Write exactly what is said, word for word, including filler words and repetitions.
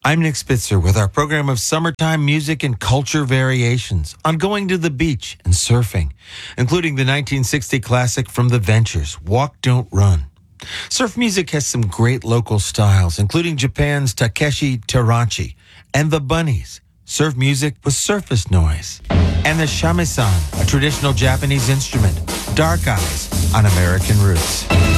I'm Nick Spitzer with our program of summertime music and culture variations on going to the beach and surfing, including the nineteen sixty classic from The Ventures, Walk Don't Run. Surf music has some great local styles, including Japan's Takeshi Terauchi and the Bunnies, surf music with surface noise, and the shamisen, a traditional Japanese instrument, Dark Eyes on American Roots.